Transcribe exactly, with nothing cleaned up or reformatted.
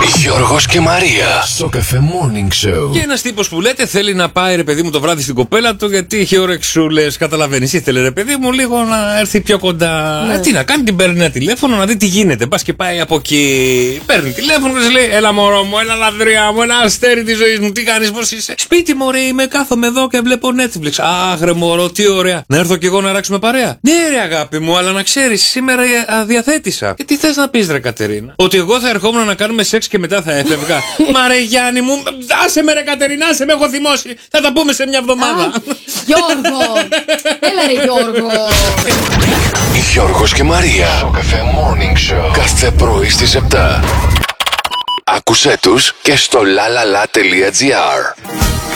Γιώργος και Μαρία στο Cafe Morning Show. Και ένας τύπος που λέτε θέλει να πάει ρε παιδί μου το βράδυ στην κοπέλα του, γιατί είχε ωρεξούλες, καταλαβαίνεις. Ήθελε ρε παιδί μου λίγο να έρθει πιο κοντά. Ναι. Ε, τι να κάνει, την παίρνει ένα τηλέφωνο να δει τι γίνεται. Μπας και πάει από εκεί. Παίρνει τηλέφωνο και λέει: Έλα μωρό μου, έλα λαδριά μου, ένα αστέρι της ζωής μου. Τι κάνεις, πώς είσαι? Σπίτι μου, ρε, είμαι, κάθομαι εδώ και βλέπω Netflix. Αχ, ρε μωρό, τι ωραία. Να έρθω κι εγώ να ράξουμε παρέα. Ναι, ρε αγάπη μου, αλλά να ξέρεις, σήμερα αδιαθέτησα. Και τι θες να πεις, ρε Κατερίνα? Ότι εγώ θα ερχόμουν να κάνουμε σεξ και μετά θα έφευγα? Μα ρε Γιάννη μου, άσε με ρε Κατερίνα, άσε με, έχω θυμώσει. Θα τα πούμε σε μια εβδομάδα. Γιώργο! Έλα ρε Γιώργο! Γιώργος και Μαρία στο Cafe Morning Show. Κάθε πρωί στις επτά. Άκουσέ τους και στο lalala.gr.